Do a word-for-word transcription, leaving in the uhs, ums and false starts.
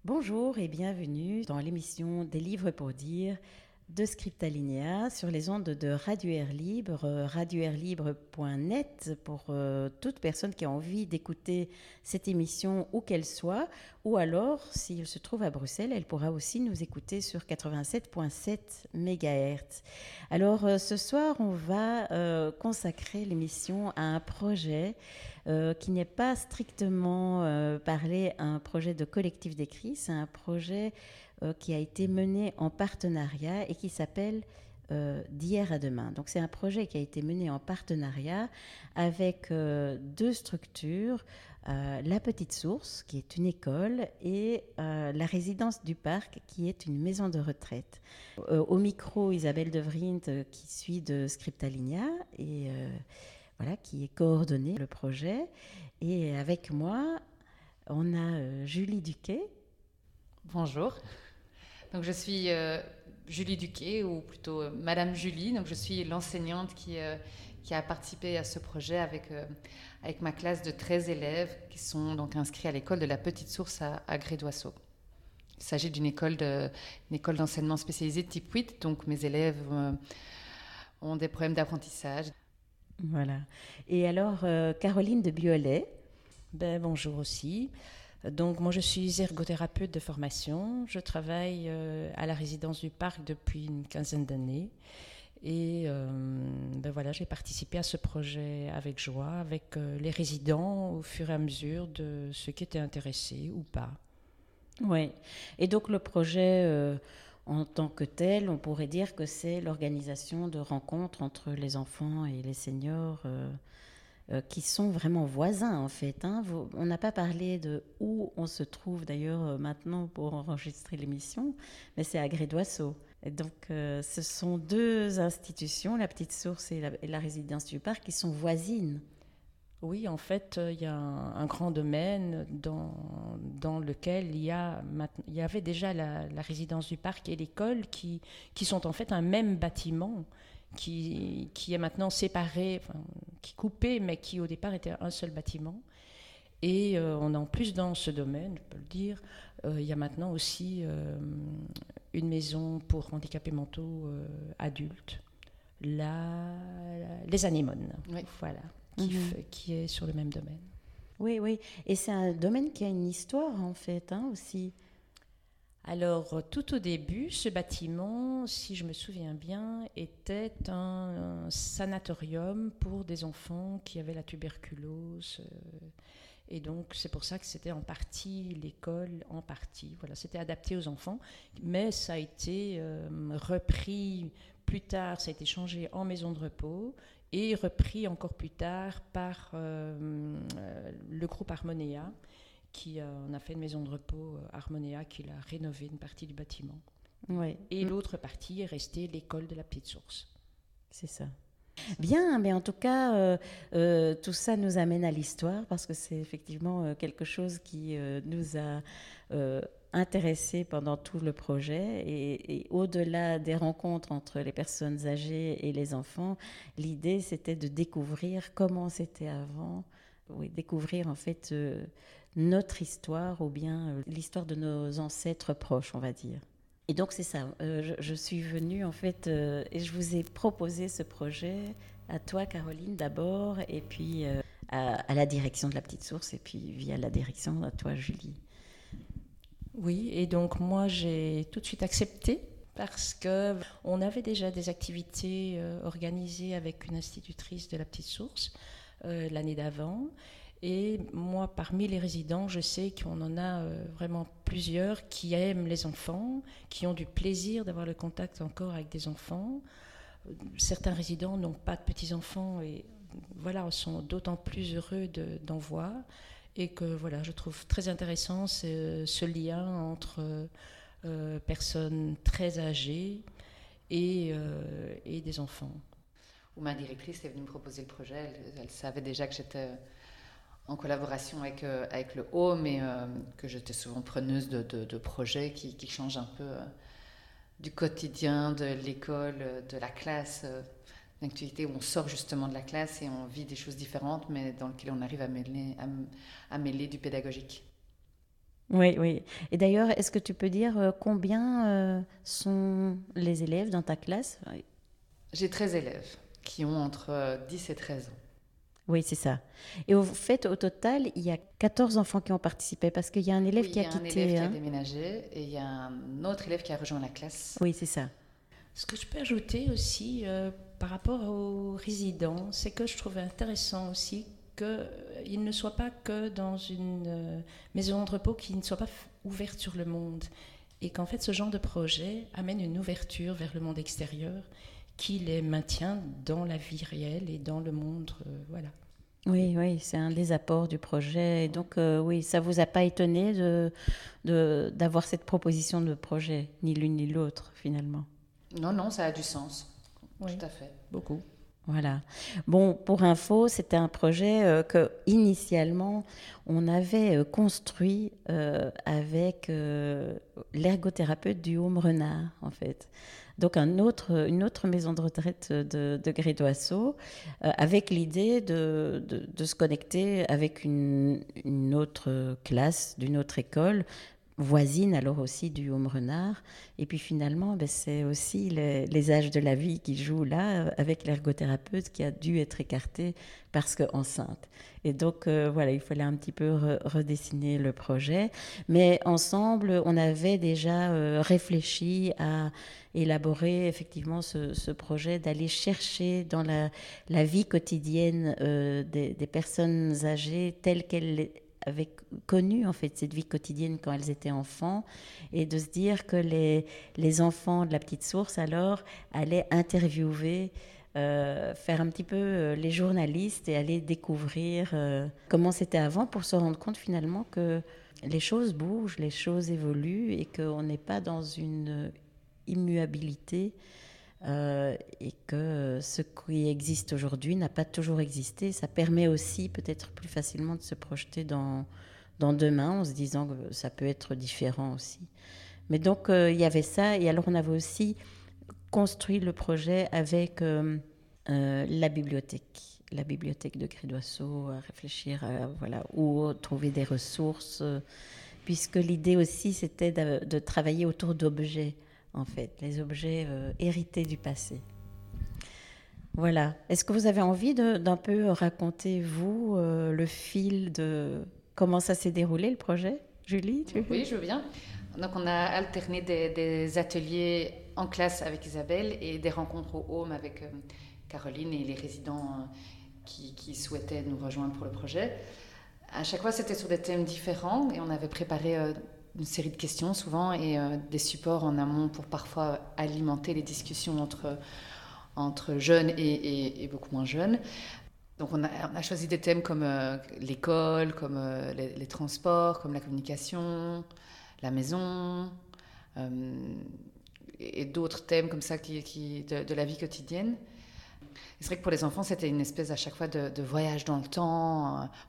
Bonjour et bienvenue dans l'émission Des livres pour dire de Scriptalinea sur les ondes de Radio Air Libre, radio air libre point net pour euh, toute personne qui a envie d'écouter cette émission où qu'elle soit, ou alors, si elle se trouve à Bruxelles, elle pourra aussi nous écouter sur quatre-vingt-sept virgule sept mégahertz. Alors euh, ce soir, on va euh, consacrer l'émission à un projet euh, qui n'est pas strictement euh, parlé à un projet de collectif d'écrit, c'est un projet Euh, qui a été mené en partenariat et qui s'appelle euh, d'hier à demain. Donc c'est un projet qui a été mené en partenariat avec euh, deux structures, euh, la Petite Source, qui est une école, et euh, la Résidence du Parc, qui est une maison de retraite. Euh, au micro, Isabelle De Vriend, euh, qui suit de Scriptalinea, et euh, voilà, qui est coordonné le projet. Et avec moi, on a euh, Julie Duquet. Bonjour. Donc je suis euh, Julie Duquet, ou plutôt euh, Madame Julie. Donc je suis l'enseignante qui, euh, qui a participé à ce projet avec, euh, avec ma classe de treize élèves qui sont donc inscrits à l'école de la Petite Source à, à Gré-d'Oisseau. Il s'agit d'une école, de, une école d'enseignement spécialisée de type huit. Donc mes élèves euh, ont des problèmes d'apprentissage. Voilà. Et alors, euh, Caroline de Biolet. Ben, bonjour aussi. Donc, moi, je suis ergothérapeute de formation. Je travaille euh, à la résidence du parc depuis une quinzaine d'années. Et euh, ben voilà, j'ai participé à ce projet avec joie, avec euh, les résidents au fur et à mesure de ceux qui étaient intéressés ou pas. Oui. Et donc, le projet, euh, en tant que tel, on pourrait dire que c'est l'organisation de rencontres entre les enfants et les seniors. Euh, Euh, qui sont vraiment voisins en fait. Hein. Vous, on n'a pas parlé de où on se trouve d'ailleurs euh, maintenant pour enregistrer l'émission, mais c'est à Gré-d'Oisseau. Et donc euh, ce sont deux institutions, la Petite Source et la, et la Résidence du Parc, qui sont voisines. Oui, en fait, il y a un, un grand domaine dans, dans lequel il y, a, il y avait déjà la, la résidence du parc et l'école qui, qui sont en fait un même bâtiment qui, qui est maintenant séparé, enfin, qui est coupé, mais qui au départ était un seul bâtiment. Et euh, on a en plus dans ce domaine, je peux le dire, euh, il y a maintenant aussi euh, une maison pour handicapés mentaux euh, adultes, la, les Anémones. Oui. Voilà. Qui, Mhm. f- qui est sur le même domaine. Oui, oui. Et c'est un domaine qui a une histoire en fait hein, aussi. Alors, tout au début, ce bâtiment, si je me souviens bien, était un, un sanatorium pour des enfants qui avaient la tuberculose. euh, Et donc, c'est pour ça que c'était en partie l'école, en partie. Voilà, c'était adapté aux enfants, mais ça a été euh, repris plus tard, ça a été changé en maison de repos et repris encore plus tard par euh, euh, le groupe Harmonia, qui euh, on a fait une maison de repos euh, Harmonia, qui a rénové une partie du bâtiment. Oui. Et Mm. l'autre partie est restée l'école de la Petite Source. C'est ça. Bien, mais en tout cas, euh, euh, tout ça nous amène à l'histoire parce que c'est effectivement euh, quelque chose qui euh, nous a euh, intéressés pendant tout le projet. Et, et au-delà des rencontres entre les personnes âgées et les enfants, l'idée c'était de découvrir comment c'était avant, oui, découvrir en fait euh, notre histoire ou bien euh, l'histoire de nos ancêtres proches, on va dire. Et donc c'est ça, euh, je, je suis venue en fait euh, et je vous ai proposé ce projet à toi Caroline d'abord et puis euh, à, à la direction de la Petite Source et puis via la direction à toi Julie. Oui, et donc moi j'ai tout de suite accepté parce que on avait déjà des activités euh, organisées avec une institutrice de la Petite Source euh, l'année d'avant. Et moi, parmi les résidents, je sais qu'on en a euh, vraiment plusieurs qui aiment les enfants, qui ont du plaisir d'avoir le contact encore avec des enfants. Certains résidents n'ont pas de petits-enfants et voilà, sont d'autant plus heureux de, d'en voir. Et que voilà, je trouve très intéressant ce, ce lien entre euh, personnes très âgées et, euh, et des enfants. Où ma directrice est venue me proposer le projet, elle, elle savait déjà que j'étais en collaboration avec, euh, avec le Home et euh, que j'étais souvent preneuse de, de, de projets qui, qui changent un peu euh, du quotidien, de l'école, de la classe, euh, une activité où on sort justement de la classe et on vit des choses différentes, mais dans lequel on arrive à mêler, à, à mêler du pédagogique. Oui, oui. Et d'ailleurs, est-ce que tu peux dire euh, combien euh, sont les élèves dans ta classe? J'ai treize élèves qui ont entre euh, dix et treize ans. Oui, c'est ça. Et au fait, au total, il y a quatorze enfants qui ont participé parce qu'il y a un élève Oui, qui il a y a un quitté. élève qui a Hein. déménagé et il y a un autre élève qui a rejoint la classe. Oui, c'est ça. Ce que je peux ajouter aussi euh, par rapport aux résidents, c'est que je trouve intéressant aussi qu'ils ne soient pas que dans une euh, maison de repos qui ne soit pas f- ouverte sur le monde. Et qu'en fait, ce genre de projet amène une ouverture vers le monde extérieur qui les maintient dans la vie réelle et dans le monde. Euh, voilà. Oui, oui, c'est un des apports du projet. Et donc, euh, oui, ça vous a pas étonné de, de, d'avoir cette proposition de projet, ni l'une ni l'autre, finalement. Non, non, ça a du sens. Oui, Tout à fait. beaucoup. Voilà. Bon, pour info, c'était un projet euh, que initialement on avait euh, construit euh, avec euh, l'ergothérapeute du Haume Renard, en fait. Donc un autre, une autre maison de retraite de, de Grédoisseau, euh, avec l'idée de, de, de se connecter avec une, une autre classe d'une autre école voisine alors aussi du Haume Renard. Et puis finalement, ben, c'est aussi les, les âges de la vie qui jouent là, avec l'ergothérapeute qui a dû être écartée parce qu'enceinte. Et donc euh, voilà, il fallait un petit peu re- redessiner le projet. Mais ensemble, on avait déjà euh, réfléchi à élaborer effectivement ce, ce projet, d'aller chercher dans la, la vie quotidienne euh, des, des personnes âgées telles qu'elles avaient connu en fait cette vie quotidienne quand elles étaient enfants, et de se dire que les, les enfants de la petite source alors allaient interviewer, euh, faire un petit peu euh, les journalistes et aller découvrir euh, comment c'était avant, pour se rendre compte finalement que les choses bougent, les choses évoluent et qu'on n'est pas dans une immuabilité, euh, et que ce qui existe aujourd'hui n'a pas toujours existé. Ça permet aussi peut-être plus facilement de se projeter dans, dans demain en se disant que ça peut être différent aussi. Mais donc euh, il y avait ça, et alors on avait aussi construit le projet avec euh, euh, la bibliothèque. La bibliothèque de Grédoisseau, à réfléchir à voilà, où trouver des ressources, euh, puisque l'idée aussi c'était de, de travailler autour d'objets, en fait, les objets euh, hérités du passé. Voilà. Est-ce que vous avez envie de, d'un peu raconter, vous, euh, le fil de comment ça s'est déroulé, le projet, Julie, tu... Oui, je veux bien. Donc, on a alterné des, des ateliers en classe avec Isabelle et des rencontres au home avec euh, Caroline et les résidents euh, qui, qui souhaitaient nous rejoindre pour le projet. À chaque fois, c'était sur des thèmes différents et on avait préparé euh, une série de questions souvent et euh, des supports en amont pour parfois alimenter les discussions entre, entre jeunes et, et, et beaucoup moins jeunes. Donc on a, on a choisi des thèmes comme euh, l'école, comme euh, les, les transports, comme la communication, la maison, euh, et d'autres thèmes comme ça qui, qui, de, de la vie quotidienne. Et c'est vrai que pour les enfants, c'était une espèce à chaque fois de, de voyage dans le temps,